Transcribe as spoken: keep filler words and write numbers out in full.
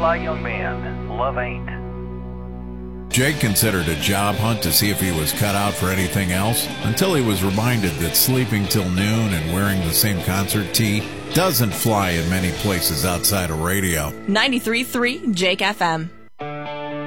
fly young man, love ain't. Jake considered a job hunt to see if he was cut out for anything else until he was reminded that sleeping till noon and wearing the same concert tee doesn't fly in many places outside of radio. ninety-three point three Jake F M.